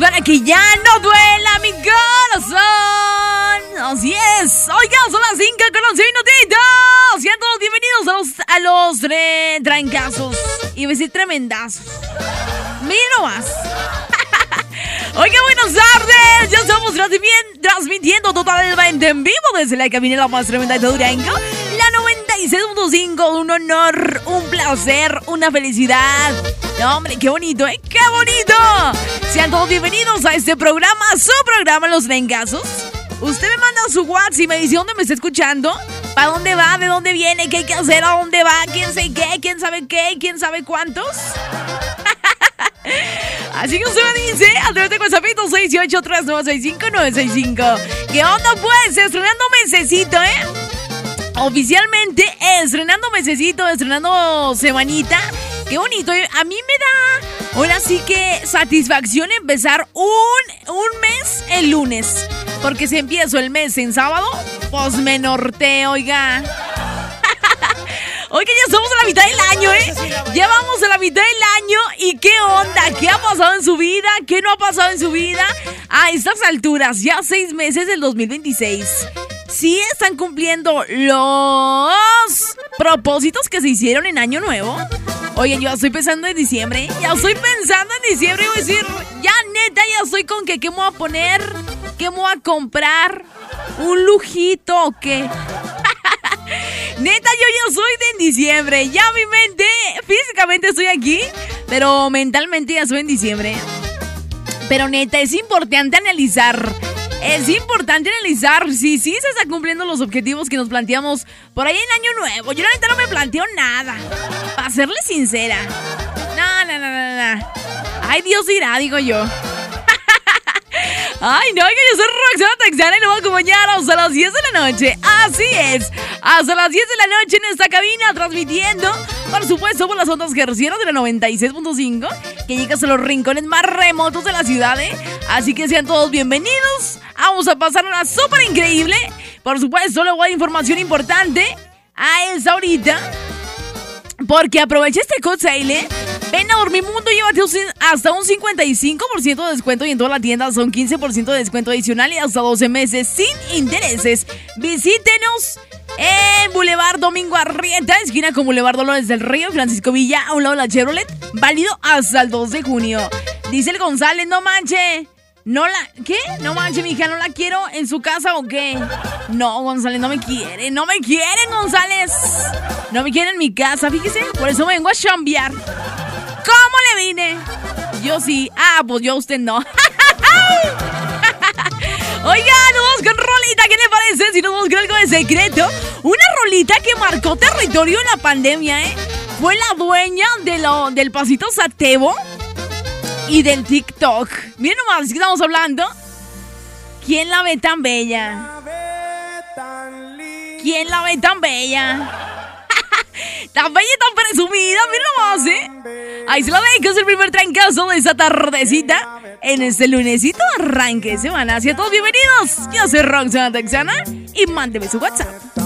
para que ya no duela mi corazón. Así es. Oigan, son las 5 con 11 minutitos. Sean todos bienvenidos a los trancazos. Iba a decir tremendazos. Miren nomás. Oigan, buenas tardes. Ya estamos transmitiendo totalmente en vivo desde la cabina la más tremenda de Durango. La 96.5. Un honor, un placer, una felicidad. No, hombre, qué bonito, ¿eh? ¡Qué bonito! Sean todos bienvenidos a este programa, su programa Los Trancazos. Usted me manda su WhatsApp y me dice dónde me está escuchando, para dónde va, de dónde viene, qué hay que hacer, a dónde va, quién sabe qué, quién sabe cuántos. Así que usted me dice a través de WhatsApp 683965965. ¿Qué onda pues? Estrenando mesecito, ¿eh? Oficialmente estrenando mesecito, estrenando semanita. Qué bonito, a mí me da ahora sí que satisfacción empezar un mes el lunes. Porque si empiezo el mes en sábado, pues me norteo, oiga. Oiga, ya estamos a la mitad del año, ¿eh? Ya vamos a la mitad del año. ¿Y qué onda? ¿Qué ha pasado en su vida? ¿Qué no ha pasado en su vida? A estas alturas, ya 6 meses del 2026. ¿Sí están cumpliendo los propósitos que se hicieron en Año Nuevo? Oye, yo ya estoy pensando en diciembre. Ya estoy pensando en diciembre y voy a decir, ya neta, ya estoy con que qué me voy a poner, qué me voy a comprar, un lujito o qué. Neta, yo ya soy de en diciembre. Ya mi mente, físicamente estoy aquí, pero mentalmente ya soy en diciembre. Pero neta, es importante analizar. Es importante analizar si sí se están cumpliendo los objetivos que nos planteamos por ahí en Año Nuevo. Yo la neta no me planteo nada, para serle sincera. No. Ay, Dios dirá, digo yo. Ay, no, que yo soy Roxana Texana y nos voy a acompañar hasta las 10 de la noche. Así es, hasta las 10 de la noche en esta cabina, transmitiendo, por supuesto, por las ondas guerreras de la 96.5, que llega hasta los rincones más remotos de la ciudad, ¿eh? Así que sean todos bienvenidos. Vamos a pasar una súper increíble. Por supuesto, luego hay información importante a esa horita, porque aprovecha este Hot Sale, ¿eh? Ven a Dormimundo y llévate hasta un 55% de descuento y en toda la tienda son 15% de descuento adicional y hasta 12 meses sin intereses. Visítenos en Boulevard Domingo Arrieta, esquina con Boulevard Dolores del Río, Francisco Villa, a un lado de la Chevrolet, válido hasta el 2 de junio. Dice el González, no manche. ¿Qué? No manche, mija, ¿no la quiero en su casa o qué? No, González, no me quieren, González. No me quieren en mi casa, fíjese, por eso me vengo a chambear. ¿Cómo le vine? Yo sí. Ah, pues yo a usted no. Oigan, nos vamos con rolita, ¿qué le parece? Si nos vamos con algo de secreto. Una rolita que marcó territorio en la pandemia, ¿eh? Fue la dueña del pasito Satebo y del TikTok. Miren nomás, ¿de qué estamos hablando? ¿Quién la ve tan bella? ¿Quién la ve tan bella? Tan bella y tan presumida, miren nomás, ¿eh? Ahí se la ve, que es el primer trancazo de esta tardecita en este lunesito arranque de semana. Así a todos bienvenidos. Yo soy Roxana Texana y mándeme su WhatsApp.